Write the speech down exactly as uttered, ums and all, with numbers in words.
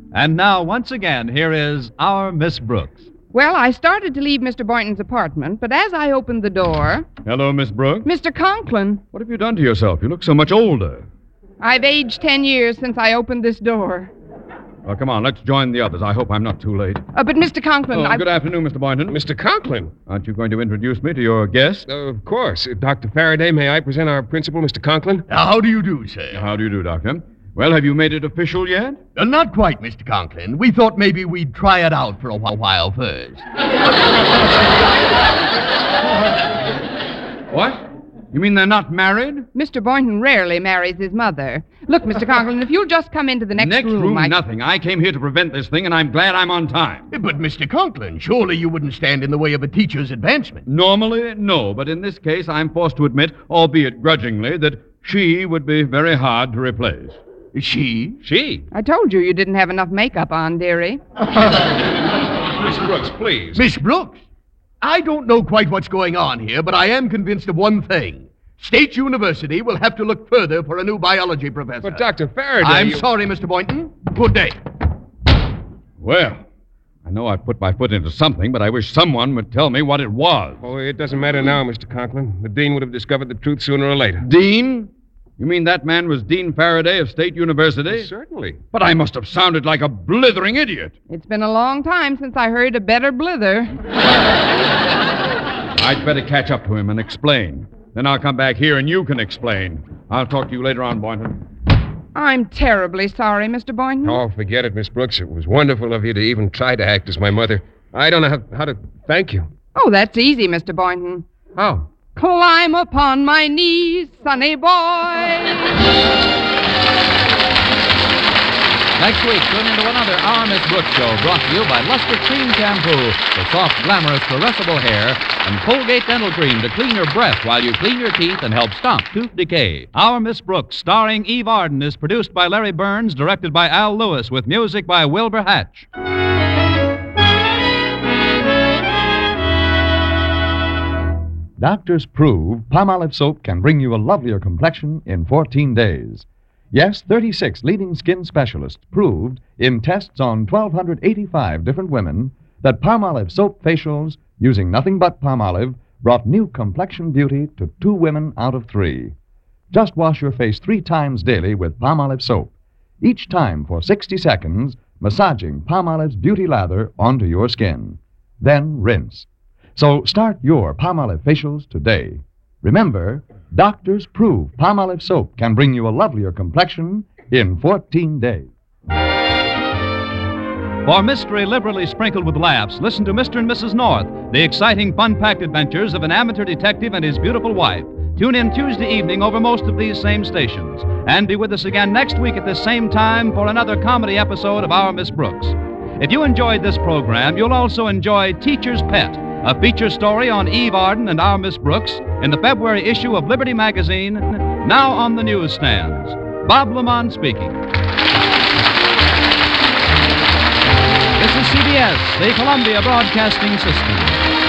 And now, once again, here is our Miss Brooks. Well, I started to leave Mister Boynton's apartment, but as I opened the door... Hello, Miss Brooks. Mister Conklin. What have you done to yourself? You look so much older. I've aged ten years since I opened this door. Well, come on, let's join the others. I hope I'm not too late. Uh, but, Mister Conklin, Oh, I... good afternoon, Mister Boynton. Mister Conklin. Aren't you going to introduce me to your guest? Uh, of course. Uh, Doctor Faraday, may I present our principal, Mister Conklin? Now, how do you do, sir? How do you do, Doctor? Well, have you made it official yet? Uh, not quite, Mister Conklin. We thought maybe we'd try it out for a wh- while first. What? You mean they're not married? Mister Boynton rarely marries his mother. Look, Mister Conklin, if you'll just come into the next, next room... room, I... nothing. I came here to prevent this thing, and I'm glad I'm on time. But, Mister Conklin, surely you wouldn't stand in the way of a teacher's advancement. Normally, no, but in this case, I'm forced to admit, albeit grudgingly, that she would be very hard to replace. She? She? I told you you didn't have enough makeup on, dearie. Miss Brooks, please. Miss Brooks? I don't know quite what's going on here, but I am convinced of one thing. State University will have to look further for a new biology professor. But, Doctor Faraday... I'm you... sorry, Mister Boynton. Good day. Well, I know I've put my foot into something, but I wish someone would tell me what it was. Oh, it doesn't matter now, Mister Conklin. The dean would have discovered the truth sooner or later. Dean? You mean that man was Dean Faraday of State University? Well, certainly. But I must have sounded like a blithering idiot. It's been a long time since I heard a better blither. I'd better catch up to him and explain. Then I'll come back here and you can explain. I'll talk to you later on, Boynton. I'm terribly sorry, Mister Boynton. Oh, forget it, Miss Brooks. It was wonderful of you to even try to act as my mother. I don't know how, how to thank you. Oh, that's easy, Mister Boynton. How? Climb upon my knees, sonny boy. Next week, tune into another Our Miss Brooks show brought to you by Luster Cream Shampoo for soft, glamorous, caressable hair and Colgate Dental Cream to clean your breath while you clean your teeth and help stop tooth decay. Our Miss Brooks, starring Eve Arden, is produced by Larry Burns, directed by Al Lewis, with music by Wilbur Hatch. Doctors prove Palmolive soap can bring you a lovelier complexion in fourteen days. Yes, thirty-six leading skin specialists proved in tests on one thousand two hundred eighty-five different women that Palmolive soap facials using nothing but Palmolive brought new complexion beauty to two women out of three. Just wash your face three times daily with Palmolive soap, each time for sixty seconds, massaging Palmolive's beauty lather onto your skin. Then rinse. So start your Palmolive facials today. Remember, doctors prove Palmolive soap can bring you a lovelier complexion in fourteen days. For mystery liberally sprinkled with laughs, listen to Mister and Missus North, the exciting, fun-packed adventures of an amateur detective and his beautiful wife. Tune in Tuesday evening over most of these same stations. And be with us again next week at this same time for another comedy episode of Our Miss Brooks. If you enjoyed this program, you'll also enjoy Teacher's Pet, a feature story on Eve Arden and Our Miss Brooks in the February issue of Liberty Magazine, now on the newsstands. Bob Lamont speaking. This is C B S, the Columbia Broadcasting System.